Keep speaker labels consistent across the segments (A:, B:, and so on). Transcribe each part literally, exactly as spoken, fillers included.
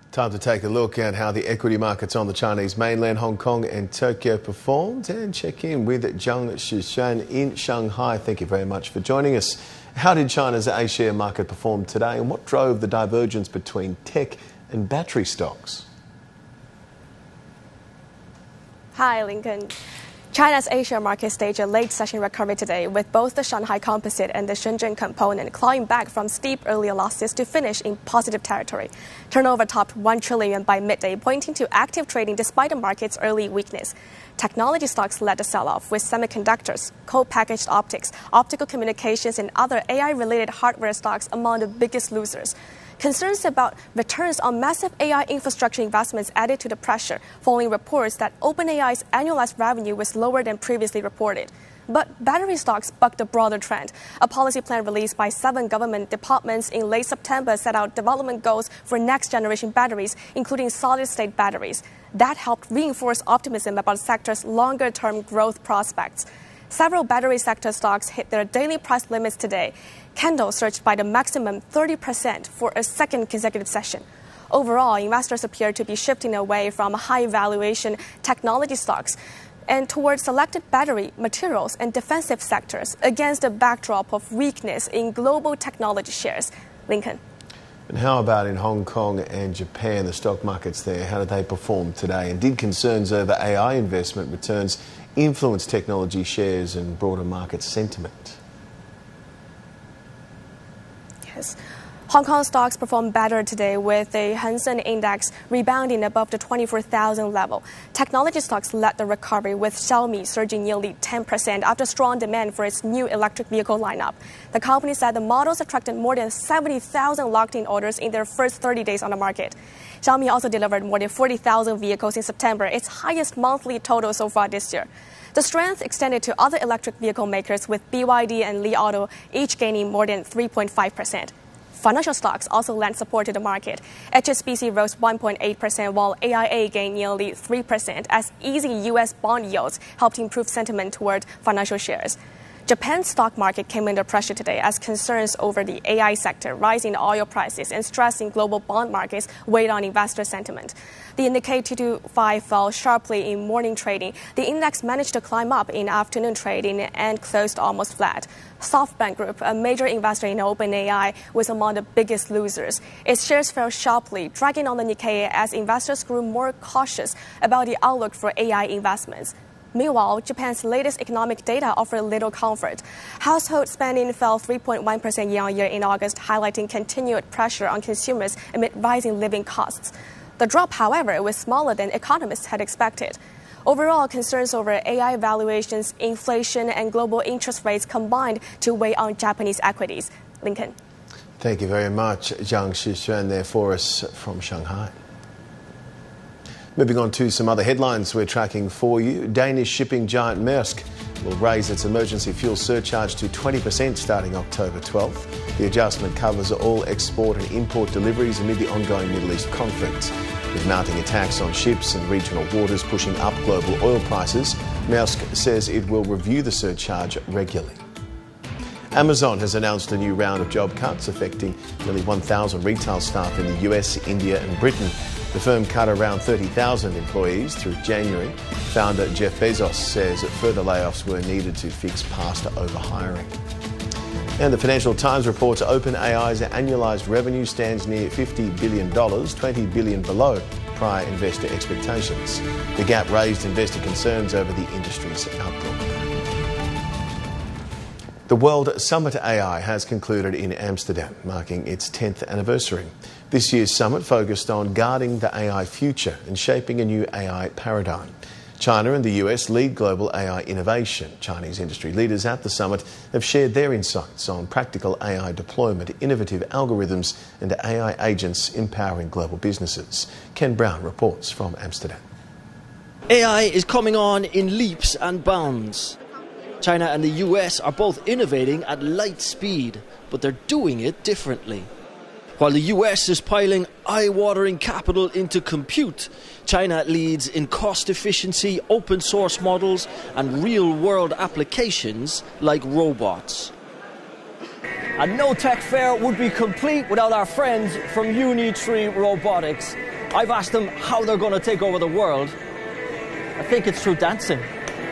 A: Time to take a look at how the equity markets on the Chinese mainland, Hong Kong and Tokyo performed, and check in with Zhang Shixuan in Shanghai. Thank you very much for joining us. How did China's A-share market perform today, and what drove the divergence between tech and battery stocks?
B: Hi, Lincoln. China's A-share market staged a late session recovery today, with both the Shanghai Composite and the Shenzhen Component clawing back from steep early losses to finish in positive territory. Turnover topped one trillion yuan by midday, pointing to active trading despite the market's early weakness. Technology stocks led the sell-off, with semiconductors, co-packaged optics, optical communications, and other A I-related hardware stocks among the biggest losers. Concerns about returns on massive A I infrastructure investments added to the pressure, following reports that OpenAI's annualized revenue was lower than previously reported. But battery stocks bucked the broader trend. A policy plan released by seven government departments in late September set out development goals for next-generation batteries, including solid-state batteries. That helped reinforce optimism about the sector's longer-term growth prospects. Several battery sector stocks hit their daily price limits today. Kendall surged by the maximum thirty percent for a second consecutive session. Overall, investors appear to be shifting away from high-valuation technology stocks and towards selected battery, materials, and defensive sectors against a backdrop of weakness in global technology shares. Lincoln.
A: And how about in Hong Kong and Japan, the stock markets there? How did they perform today? And did concerns over A I investment returns influence technology shares and broader market sentiment?
B: Yes. Hong Kong stocks performed better today, with the Hang Seng Index rebounding above the twenty-four thousand level. Technology stocks led the recovery, with Xiaomi surging nearly ten percent after strong demand for its new electric vehicle lineup. The company said the models attracted more than seventy thousand locked-in orders in their first thirty days on the market. Xiaomi also delivered more than forty thousand vehicles in September, its highest monthly total so far this year. The strength extended to other electric vehicle makers, with B Y D and Li Auto each gaining more than three point five percent. Financial stocks also lent support to the market. H S B C rose one point eight percent, while A I A gained nearly three percent, as easy U S bond yields helped improve sentiment toward financial shares. Japan's stock market came under pressure today as concerns over the A I sector, rising oil prices, and stress in global bond markets weighed on investor sentiment. The Nikkei two twenty-five fell sharply in morning trading. The index managed to climb up in afternoon trading and closed almost flat. SoftBank Group, a major investor in OpenAI, was among the biggest losers. Its shares fell sharply, dragging on the Nikkei as investors grew more cautious about the outlook for A I investments. Meanwhile, Japan's latest economic data offered little comfort. Household spending fell three point one percent year-on-year in August, highlighting continued pressure on consumers amid rising living costs. The drop, however, was smaller than economists had expected. Overall, concerns over A I valuations, inflation, and global interest rates combined to weigh on Japanese equities. Lincoln.
A: Thank you very much, Zhang Shixuan, there for us from Shanghai. Moving on to some other headlines we're tracking for you. Danish shipping giant Maersk will raise its emergency fuel surcharge to twenty percent starting October twelfth. The adjustment covers all export and import deliveries amid the ongoing Middle East conflict. With mounting attacks on ships and regional waters pushing up global oil prices, Maersk says it will review the surcharge regularly. Amazon has announced a new round of job cuts affecting nearly one thousand retail staff in the U S, India and Britain. The firm cut around thirty thousand employees through January. Founder Jeff Bezos says that further layoffs were needed to fix past overhiring. And the Financial Times reports OpenAI's annualised revenue stands near fifty billion dollars, twenty billion dollars below prior investor expectations. The gap raised investor concerns over the industry's outlook. The World Summit A I has concluded in Amsterdam, marking its tenth anniversary. This year's summit focused on guarding the A I future and shaping a new A I paradigm. China and the U S lead global A I innovation. Chinese industry leaders at the summit have shared their insights on practical A I deployment, innovative algorithms and A I agents empowering global businesses. Ken Brown reports from Amsterdam.
C: A I is coming on in leaps and bounds. China and the U S are both innovating at light speed, but they're doing it differently. While the U S is piling eye-watering capital into compute, China leads in cost efficiency, open source models and real-world applications like robots.
D: A no-tech fair would be complete without our friends from Unitree Robotics.
C: I've asked them how they're going to take over the world. I think it's through dancing.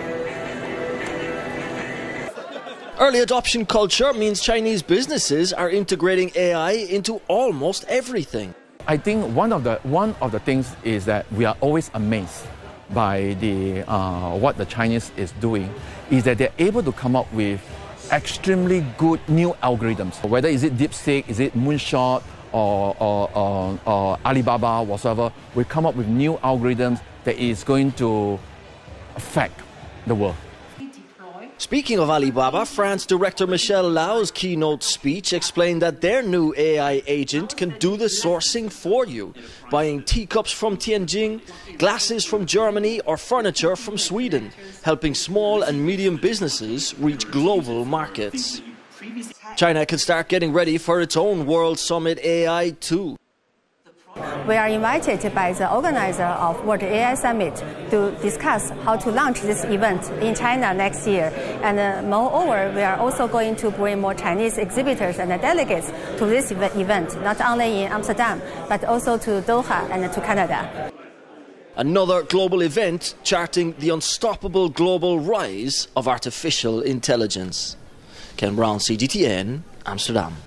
C: Early adoption culture means Chinese businesses are integrating A I into almost everything.
D: I think one of the one of the things is that we are always amazed by the uh, what the Chinese is doing, is that they're able to come up with extremely good new algorithms. Whether is it DeepSeek, is it Moonshot, or, or, or, or Alibaba, whatever, we come up with new algorithms that is going to affect the world.
C: Speaking of Alibaba, France director Michelle Lau's keynote speech explained that their new A I agent can do the sourcing for you, buying teacups from Tianjin, glasses from Germany or furniture from Sweden, helping small and medium businesses reach global markets. China can start getting ready for its own World Summit A I too.
E: We are invited by the organizer of World A I Summit to discuss how to launch this event in China next year. And uh, moreover, we are also going to bring more Chinese exhibitors and delegates to this event, not only in Amsterdam, but also to Doha and to Canada.
C: Another global event charting the unstoppable global rise of artificial intelligence. Ken Brown, C G T N, Amsterdam.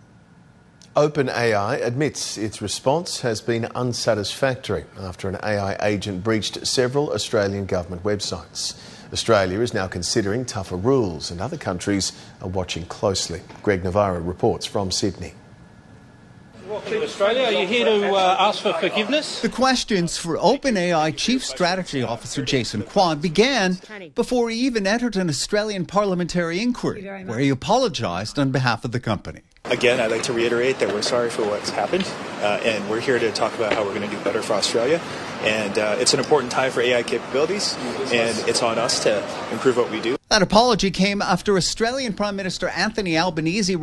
A: OpenAI admits its response has been unsatisfactory after an A I agent breached several Australian government websites. Australia is now considering tougher rules and other countries are watching closely. Greg Navarro reports from Sydney.
F: To Australia, are you here to uh, ask for forgiveness?
G: The questions for OpenAI Chief Strategy Officer Jason Kwan began before he even entered an Australian parliamentary inquiry, where he apologised on behalf of the company.
H: Again, I'd like to reiterate that we're sorry for what's happened, uh, and we're here to talk about how we're going to do better for Australia. And uh, it's an important time for A I capabilities, and it's on us to improve what we do.
G: That apology came after Australian Prime Minister Anthony Albanese